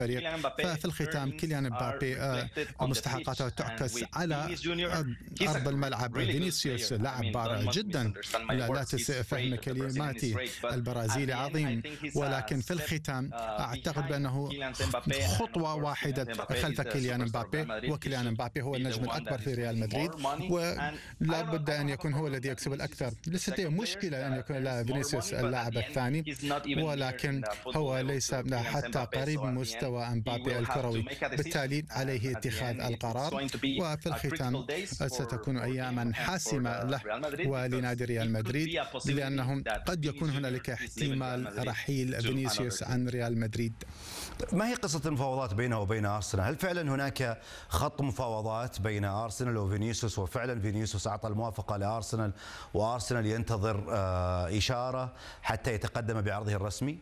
ففي الختام كيليان مبابي مستحقاته تعكس على أرض الملعب. فينيسيوس لاعب بارع جدا، لا تسيء فهم كلماتي، البرازيلي عظيم، ولكن في الختام أعتقد بأنه خطوة واحدة خلف كيليان مبابي، وكيليان مبابي هو النجم الأكبر في ريال مدريد، ولا بد أن يكون هو الذي يكسب الأكثر. ليست مشكلة أن يكون فينيسيوس اللاعب الثاني، ولكن هو ليس حتى قريب من مستوى مبابي الكروي، بالتالي عليه اتخاذ القرار. وفي الختام ستكون أياما حاسمة له ولنادي ريال مدريد، لأنهم قد يكون هنالك احتمال رحيل فينيسيوس عن ريال مدريد. ما هي قصة المفاوضات بينه وبين أرسنال؟ هل فعلا هناك خط مفاوضات بين أرسنال وفينيسيوس، وفعلا فينيسيوس أعطى الموافقة لأرسنال وأرسنال ينتظر إشارة حتى يتقدم بعرضه الرسمي؟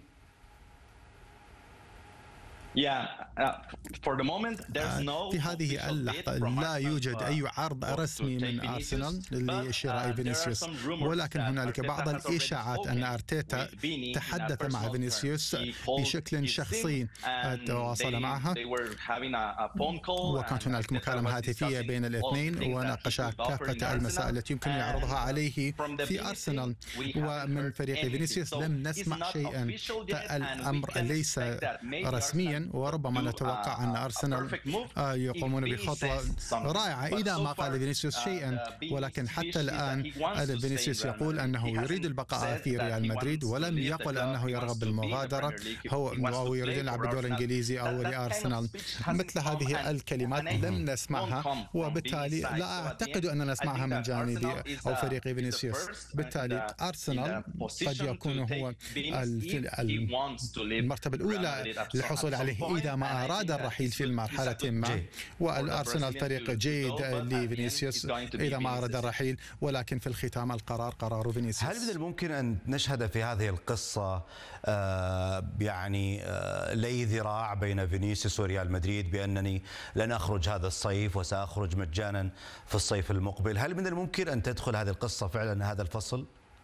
في هذه اللحظة لا يوجد أي عرض رسمي من أرسنال لشراء فينيسيوس، ولكن هنالك بعض الإشاعات أن أرتيتا تحدث مع فينيسيوس بشكل شخصي، تواصل معها، وكانت هنالك مكالمة هاتفية بين الاثنين وناقشا كافة المسائل التي يمكن يعرضها عليه في أرسنال. ومن فريق فينيسيوس لم نسمع شيئا، الأمر ليس رسميا، وربما نتوقع أن أرسنال يقومون بخطوة رائعة إذا ما قال فينيسيوس شيئا، ولكن حتى الآن فينيسيوس يقول أنه يريد البقاء في ريال مدريد، ولم يقل أنه يرغب بالمغادرة أو يريد يلعب بالدوري الإنجليزي أو لأرسنال. مثل هذه الكلمات لم نسمعها، وبالتالي لا أعتقد أن نسمعها من جانب أو فريق فينيسيوس. بالتالي أرسنال قد يكون هو المرتبة الأولى للحصول عليه إذا ما أراد الرحيل في مرحلة ما، والأرسنال فريق جيد لفينيسيوس إذا ما أراد الرحيل، ولكن في الختام القرار قرار فينيسيوس. هل من الممكن أن نشهد في هذه القصة لي ذراع بين فينيسيوس وريال مدريد بأنني لن أخرج هذا الصيف وسأخرج مجانا في الصيف المقبل؟ هل من الممكن أن تدخل هذه القصة فعلا هذا الفصل؟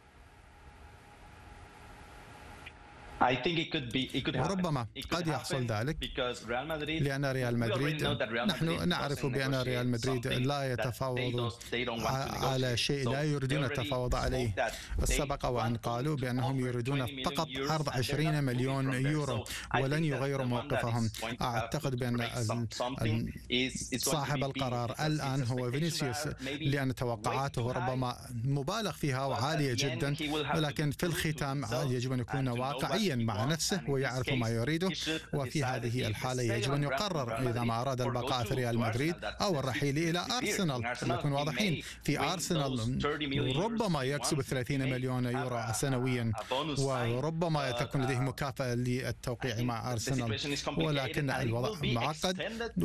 وربما قد يحصل ذلك، لأن ريال مدريد، نحن نعرف بأن ريال مدريد لا يتفاوض على شيء لا يريدون التفاوض عليه. سبق وأن قالوا بأنهم يريدون فقط عرض 20 مليون يورو ولن يغيروا موقفهم. أعتقد بأن صاحب القرار الآن هو فينيسيوس، لأن توقعاته ربما مبالغ فيها وعالية جدا، ولكن في الختام يجب أن يكون واقعيا مع نفسه ويعرف ما يريده. وفي هذه الحالة يجب أن يقرر إذا ما أراد البقاء في ريال مدريد أو الرحيل إلى أرسنال. نكون واضحين، في أرسنال ربما يكسب 30 مليون يورو سنويا، وربما تكون لديه مكافأة للتوقيع مع أرسنال، ولكن الوضع معقد،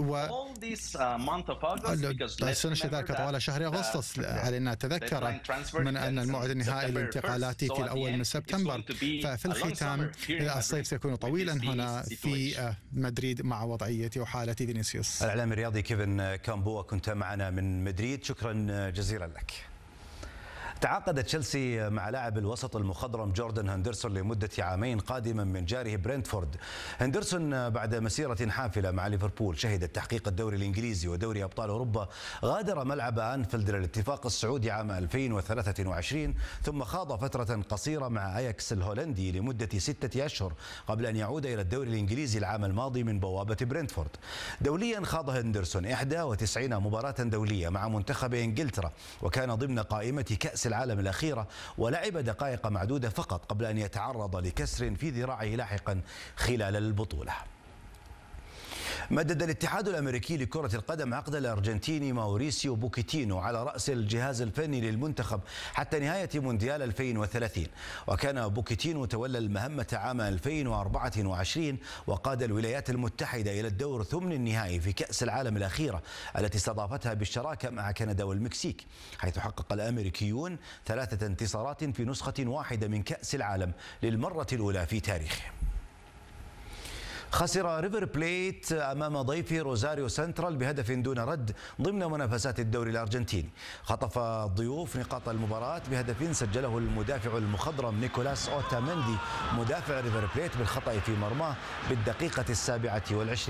سنشهد ذلك طوال شهر أغسطس. علينا نتذكر من أن الموعد النهائي للانتقالات في الأول من سبتمبر، ففي الختام الصيف سيكون طويلا هنا في مدريد مع وضعية وحالة فينيسيوس. الإعلامي الرياضي كيفن كامبوا كنت معنا من مدريد، شكرا جزيلا لك. تعاقد تشيلسي مع لاعب الوسط المخضرم جوردن هندرسون لمدة عامين قادما من جاره برنتفورد. هندرسون بعد مسيرة حافلة مع ليفربول شهدت تحقيق الدوري الإنجليزي ودوري أبطال أوروبا غادر ملعب أنفيلد للاتفاق السعودي عام 2023، ثم خاض فترة قصيرة مع أياكس الهولندي لمدة 6 أشهر قبل أن يعود إلى الدوري الإنجليزي العام الماضي من بوابة برنتفورد. دوليا خاض هندرسون 91 مباراة دولية مع منتخب إنجلترا، وكان ضمن قائمة كأس العالم الأخيرة، ولعب دقائق معدودة فقط قبل أن يتعرض لكسر في ذراعه لاحقا خلال البطولة. مدد الاتحاد الأمريكي لكرة القدم عقد الأرجنتيني ماوريسيو بوكيتينو على رأس الجهاز الفني للمنتخب حتى نهاية مونديال 2030، وكان بوكيتينو تولى المهمة عام 2024 وقاد الولايات المتحدة إلى الدور ثمن النهائي في كأس العالم الأخيرة التي استضافتها بالشراكة مع كندا والمكسيك، حيث حقق الأمريكيون 3 انتصارات في نسخة واحدة من كأس العالم للمرة الأولى في تاريخه. خسر ريفر بليت أمام ضيفه روزاريو سنترال بهدف دون رد ضمن منافسات الدوري الأرجنتيني. خطف الضيوف نقاط المباراة بهدف سجله المدافع المخضرم نيكولاس أوتامندي مدافع ريفر بليت بالخطأ في مرماه بالدقيقة 27.